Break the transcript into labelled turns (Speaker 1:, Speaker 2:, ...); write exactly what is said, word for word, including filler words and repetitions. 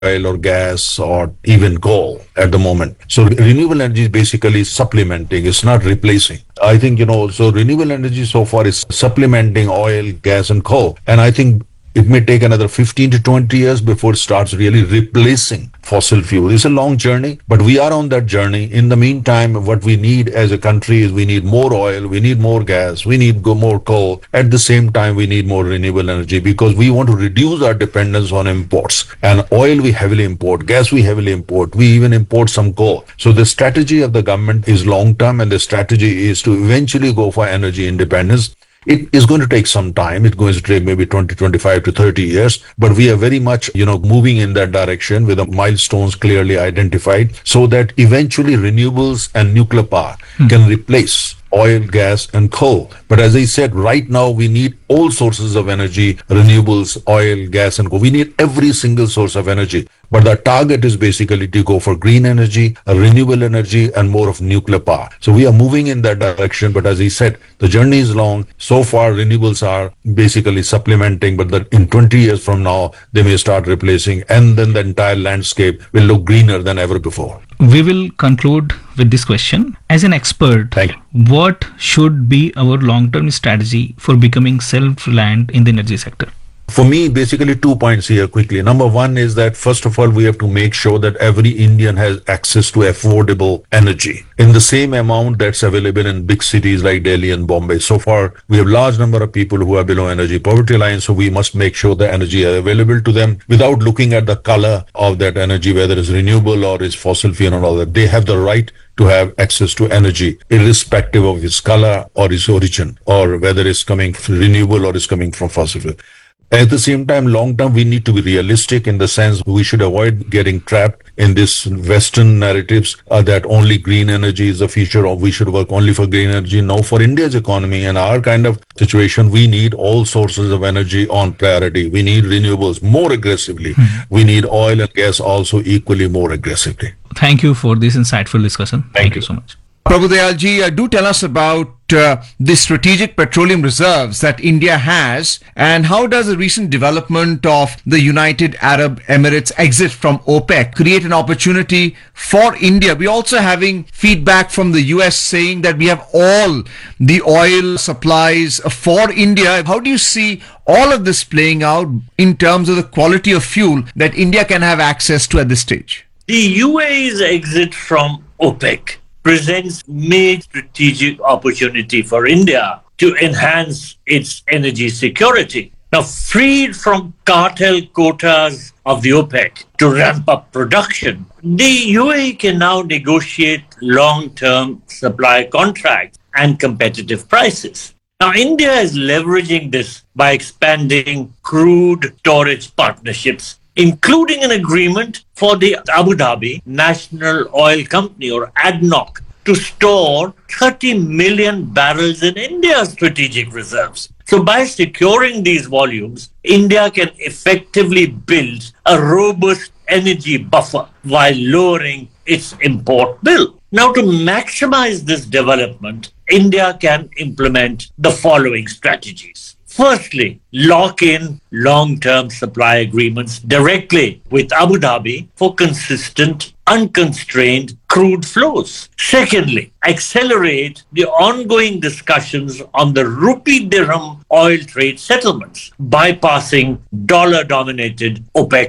Speaker 1: oil or gas or even coal at the moment. So renewable energy is basically supplementing, it's not replacing. I think, you know, so renewable energy so far is supplementing oil, gas and coal. And I think it may take another fifteen to twenty years before it starts really replacing fossil fuel. It's a long journey, but we are on that journey. In the meantime, what we need as a country is we need more oil, we need more gas, we need go more coal. At the same time, we need more renewable energy because we want to reduce our dependence on imports. And oil we heavily import, gas we heavily import, we even import some coal. So the strategy of the government is long term, and the strategy is to eventually go for energy independence. It is going to take some time. It's going to take maybe twenty, twenty-five to thirty years, but we are very much, you know, moving in that direction with the milestones clearly identified so that eventually renewables and nuclear power hmm. can replace oil, gas, and coal. But as I said, right now we need all sources of energy, renewables, oil, gas, and coal. We need every single source of energy. But the target is basically to go for green energy, renewable energy, and more of nuclear power. So we are moving in that direction. But as I said, the journey is long. So far, renewables are basically supplementing, but that in twenty years from now, they may start replacing, and then the entire landscape will look greener than ever before.
Speaker 2: We will conclude with this question. As an expert,
Speaker 1: Thank you.
Speaker 2: What should be our long-term strategy for becoming self-reliant in the energy sector?
Speaker 1: For me, basically two points here quickly. Number one is that first of all, we have to make sure that every Indian has access to affordable energy in the same amount that's available in big cities like Delhi and Bombay. So far, we have large number of people who are below energy poverty line. So we must make sure the energy is available to them without looking at the color of that energy, whether it's renewable or it's fossil fuel and all that. They have the right to have access to energy, irrespective of its color or its origin, or whether it's coming from renewable or it's coming from fossil fuel. At the same time, long term, we need to be realistic in the sense we should avoid getting trapped in this Western narratives uh, that only green energy is the future, or we should work only for green energy. No, for India's economy and our kind of situation, we need all sources of energy on priority. We need renewables more aggressively. Mm-hmm. We need oil and gas also equally more aggressively.
Speaker 2: Thank you for this insightful discussion. Thank, Thank you. you so much.
Speaker 3: Prabhu-Dayal, uh, do tell us about uh, the strategic petroleum reserves that India has, and how does the recent development of the United Arab Emirates exit from OPEC create an opportunity for India? We're also having feedback from the U S saying that we have all the oil supplies for India. How do you see all of this playing out in terms of the quality of fuel that India can have access to at this stage?
Speaker 4: The U A E's exit from OPEC presents major strategic opportunity for India to enhance its energy security. Now, freed from cartel quotas of the OPEC to ramp up production, the U A E can now negotiate long-term supply contracts and competitive prices. Now, India is leveraging this by expanding crude storage partnerships, including an agreement for the Abu Dhabi National Oil Company, or A D N O C, to store thirty million barrels in India's strategic reserves. So by securing these volumes, India can effectively build a robust energy buffer while lowering its import bill. Now, to maximize this development, India can implement the following strategies. Firstly, lock in long-term supply agreements directly with Abu Dhabi for consistent, unconstrained crude flows. Secondly, accelerate the ongoing discussions on the rupee dirham oil trade settlements, bypassing dollar-dominated OPEC